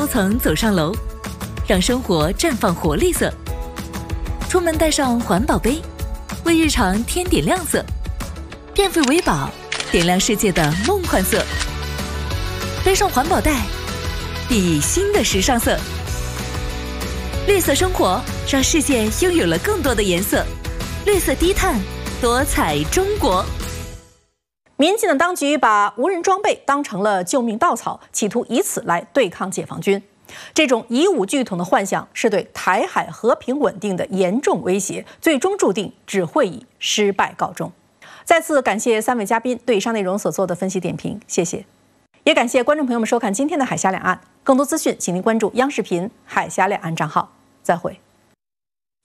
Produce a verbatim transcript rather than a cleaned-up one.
楼层走上楼，让生活绽放活力色。出门带上环保杯，为日常添点亮色。电费为宝，点亮世界的梦幻色。背上环保袋，熠熠新的时尚色。绿色生活，让世界拥有了更多的颜色。绿色低碳，多彩中国。 民进党当局把无人装备当成了救命稻草，企图以此来对抗解放军。这种以武拒统的幻想是对台海和平稳定的严重威胁，最终注定只会以失败告终。再次感谢三位嘉宾对以上内容所做的分析点评，谢谢。也感谢观众朋友们收看今天的海峡两岸，更多资讯请您关注央视频海峡两岸账号。再会。